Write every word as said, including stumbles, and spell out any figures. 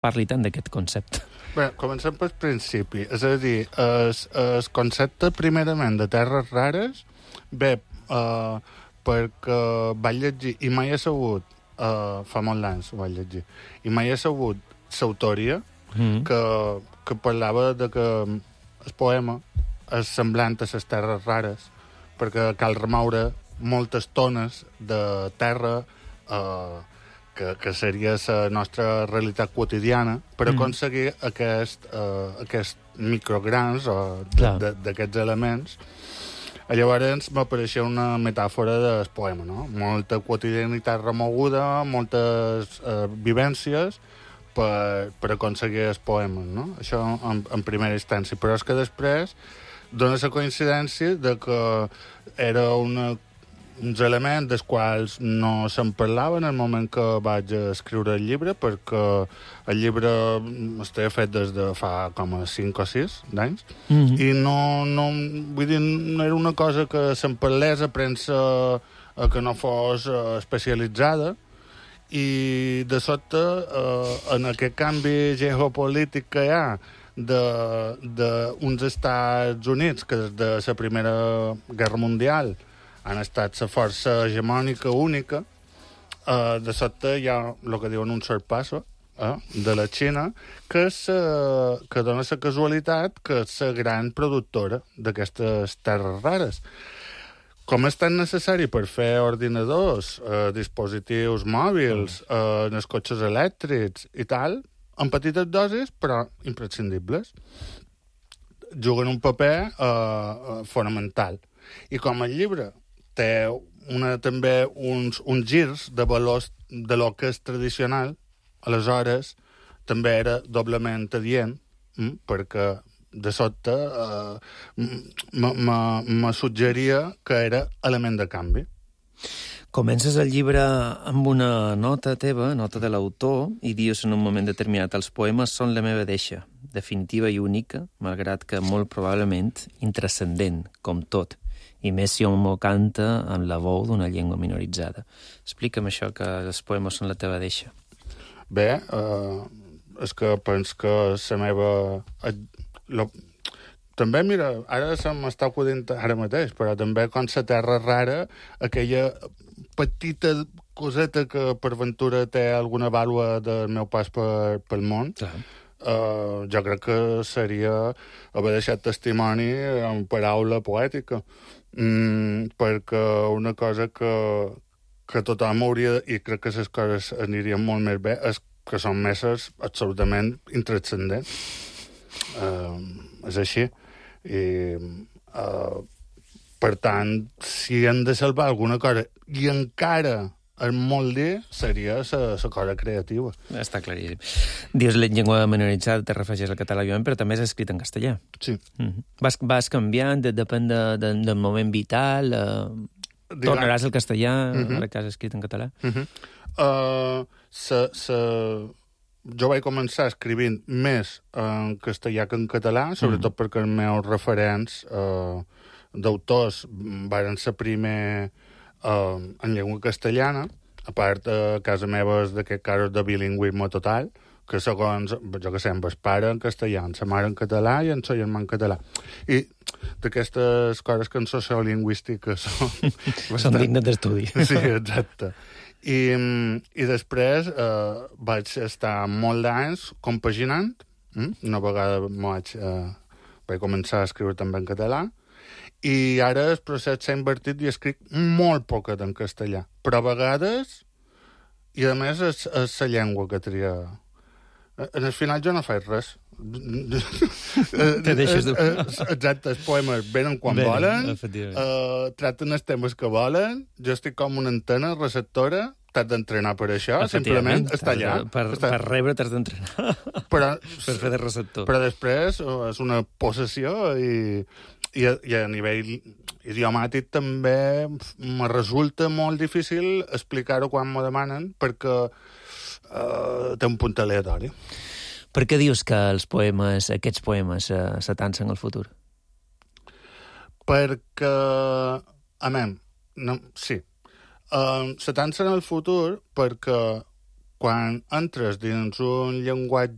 parli tant d'aquest concepte? Bé, comencem pel principi. És a dir, el, el concepte, primerament, de terres rares, bé, eh, perquè vaig llegir, i mai he sabut, eh, fa molts anys ho vaig llegir, i mai he sabut l'autoria mm. que, que parlava de que el poema és semblant a les terres rares, perquè cal remoure moltes tones de terra eh, que, que seria la nostra realitat quotidiana per mm. aconseguir aquest, uh, aquest micrograns d'aquests elements. Llavors m'apareixia una metàfora del poema, no? Molta quotidianitat remoguda, moltes uh, vivències per, per aconseguir el poema, no? Això en, en primera instància. Però és que després dona la coincidència de que era una uns elements dels quals no se'n parlava en el moment que vaig escriure el llibre, perquè el llibre estava fet des de fa com a cinc o sis d'anys, mm-hmm. i no, no, vull dir, no era una cosa que se'n parlés a premsa que no fos especialitzada, i de sobte, eh, en aquest canvi geopolític que hi ha d'uns Estats Units que des de la Primera Guerra Mundial han estat la força hegemònica única, eh, de sobte hi ha el que diuen un sorpasso eh, de la Xina, que, és, eh, que dona la casualitat que és la gran productora d'aquestes terres rares. Com és tan necessari per fer ordinadors, eh, dispositius mòbils, eh, en els cotxes elèctrics i tal, en petites dosis, però imprescindibles, juguen un paper eh, fonamental. I com el llibre té una, també uns, uns girs de valors de lo que és tradicional, aleshores també era doblement adient, mm, perquè de sobte eh, me suggeria que era element de canvi. Comences el llibre amb una nota teva, nota de l'autor, i dius en un moment determinat: els poemes són la meva deixa, definitiva i única, malgrat que molt probablement intrascendent, com tot, i més si hom ho canta en la veu d'una llengua minoritzada. Explica'm això, que els poemes són la teva deixa. Bé, eh, és que penso que la meva... Lo... També, mira, ara se m'està acudint ara mateix, però també com la terra rara, aquella petita coseta que per ventura té alguna vàlua del meu pas per, pel món, clar. Uh, jo crec que seria haver deixat testimoni en paraula poètica, mm, perquè una cosa que, que tothom hauria, i crec que les coses anirien molt més bé, és que són meses absolutament intranscendents. Uh, és així. I, uh, per tant, si hem de salvar alguna cosa, i encara el molt dir seria la cosa creativa. Està claríssim. Dius la llengua minoritzada, te refereixes al català, però també és escrit en castellà. Sí. Mm-hmm. Vas, vas canviant, depèn de, de, del moment vital, eh, tornaràs al castellà, mm-hmm. ara que has escrit en català? Mm-hmm. uh, sa, sa... Jo vaig començar escrivint més en castellà que en català, sobretot mm. perquè els meus referents uh, d'autors van ser primer uh, en llengua castellana, a part, a casa meva és d'aquest casos de bilingüisme total, que segons, jo que sé, amb el pare en castellà, en sa mare en català i en sa germà en català. I d'aquestes coses que en sociolingüística són... són dignes d'estudi. Sí, exacte. I, i després eh, vaig estar molt d'anys compaginant. Mm? Una vegada vaig, eh, vaig començar a escriure també en català, i ara el procés s'ha invertit i escric molt poquet en castellà, però a vegades, i a més és, és la llengua que tria. En el final jo no faig res. Te deixes de... Exacte, els poemes venen quan Bé, volen, uh, traten els temes que volen, jo estic com una antena receptora, t'has d'entrenar per això, simplement està allà. Per, està... per rebre t'has d'entrenar, però, per fer de receptor. Però després uh, és una possessió i, i, a, i a nivell idiomàtic també me resulta molt difícil explicar-ho quan m'ho demanen, perquè uh, té un punt aleatori. Per què dius que els poemes, aquests poemes, uh, s'atancen al futur? Perquè, amem, no, sí, uh, s'atancen al futur perquè quan entres dins un llenguatge